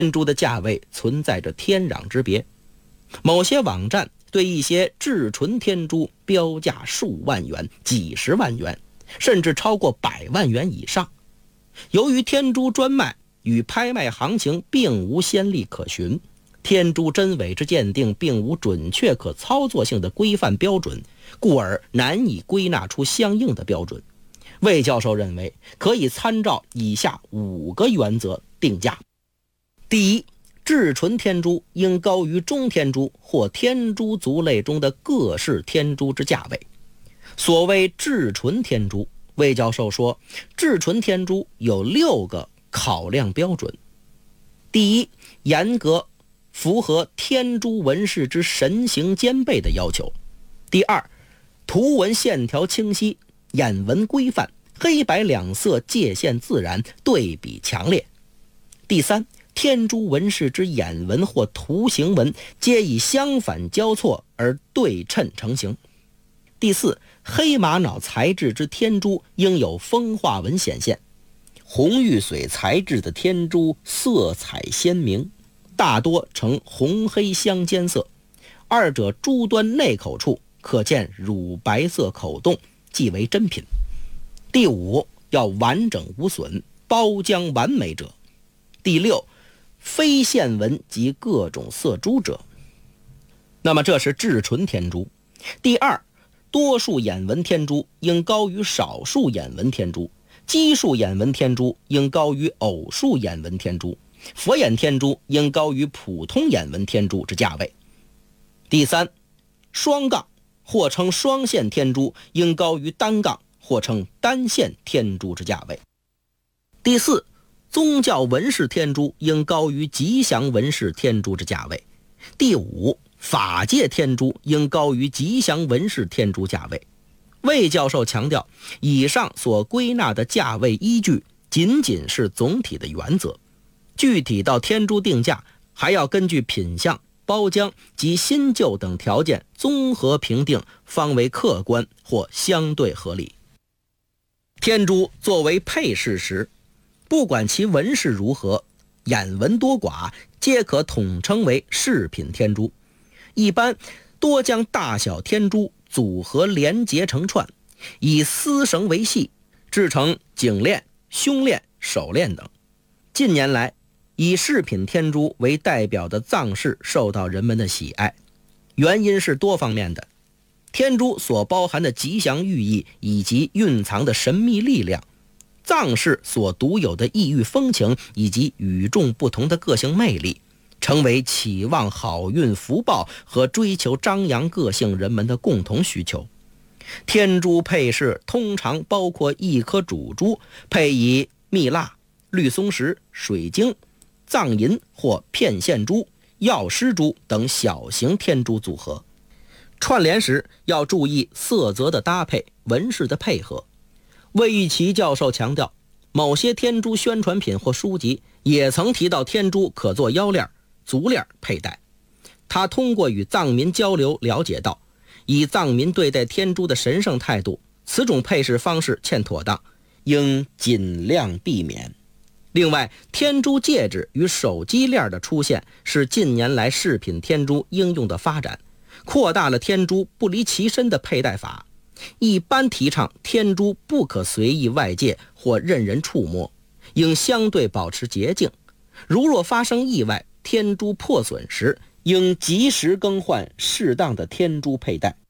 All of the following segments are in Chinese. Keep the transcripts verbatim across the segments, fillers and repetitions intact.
天珠的价位存在着天壤之别。某些网站对一些至纯天珠标价数万元、几十万元，甚至超过百万元以上。由于天珠专卖与拍卖行情并无先例可循，天珠真伪之鉴定并无准确可操作性的规范标准，故而难以归纳出相应的标准。魏教授认为，可以参照以下五个原则定价。第一，至纯天珠应高于中天珠或天珠族类中的各式天珠之价位。所谓至纯天珠，魏教授说，至纯天珠有六个考量标准。第一，严格符合天珠纹饰之神形兼备的要求。第二，图文线条清晰，眼纹规范，黑白两色界限自然，对比强烈。第三，天珠纹饰之眼纹或图形纹皆以相反交错而对称成型。第四，黑玛瑙材质之天珠应有风化纹显现。红玉髓材质的天珠色彩鲜明，大多呈红黑相间色，二者珠端内口处可见乳白色口洞，即为真品。第五，要完整无损，包浆完美者。第六，非线纹及各种色珠者。那么这是至纯天珠。第二，多数眼纹天珠应高于少数眼纹天珠，奇数眼纹天珠应高于偶数眼纹天珠，佛眼天珠应高于普通眼纹天珠之价位。第三，双杠或称双线天珠应高于单杠或称单线天珠之价位。第四，宗教纹饰天珠应高于吉祥纹饰天珠之价位。第五，法界天珠应高于吉祥纹饰天珠价位。魏教授强调，以上所归纳的价位依据仅仅是总体的原则，具体到天珠定价还要根据品相、包浆及新旧等条件综合评定，方为客观或相对合理。天珠作为配饰时，不管其纹饰如何，眼纹多寡，皆可统称为饰品天珠。一般多将大小天珠组合连结成串，以丝绳为系，制成颈链、胸链、手链等。近年来，以饰品天珠为代表的藏饰受到人们的喜爱，原因是多方面的。天珠所包含的吉祥寓意以及蕴藏的神秘力量，藏饰所独有的异域风情以及与众不同的个性魅力，成为期望好运福报和追求张扬个性人们的共同需求。天珠配饰通常包括一颗主珠，配以蜜蜡、绿松石、水晶、藏银或片线珠、药师珠等小型天珠组合。串联时要注意色泽的搭配、纹饰的配合。魏玉琦教授强调，某些天珠宣传品或书籍也曾提到天珠可做腰链、足链佩戴。他通过与藏民交流了解到，以藏民对待天珠的神圣态度，此种配饰方式欠妥当，应尽量避免。另外，天珠戒指与手机链的出现是近年来饰品天珠应用的发展，扩大了天珠不离其身的佩戴法。一般提倡天珠不可随意外界或任人触摸，应相对保持洁净。如若发生意外，天珠破损时，应及时更换适当的天珠佩戴。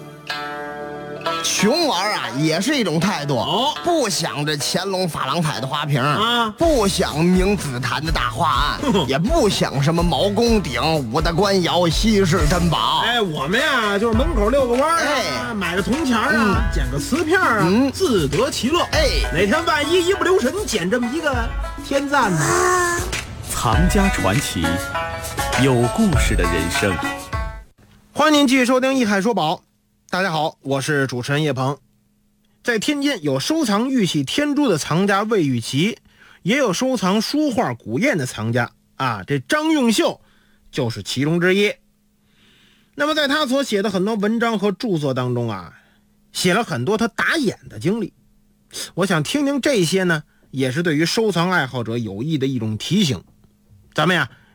穷玩啊，也是一种态度。 哦， 不想着乾隆珐琅彩的花瓶啊， 不想明紫檀的大画案，也不想什么毛公鼎、五大官窑、稀世珍宝。 哎，我们呀就是门口遛个弯儿、啊，哎，买个铜钱啊，嗯、捡个瓷片啊，嗯、自得其乐。 哎， 哪天万一一不留神捡这么一个天赞呢？啊、 藏家传奇，有故事的人生。 欢迎您继续收听《一海说宝》。大家好，我是主持人叶鹏。在天津有收藏玉器天珠的藏家魏玉琦，也有收藏书画古砚的藏家啊，这张用秀就是其中之一。那么在他所写的很多文章和著作当中啊，写了很多他打眼的经历。我想听听这些呢，也是对于收藏爱好者有益的一种提醒。 咱们呀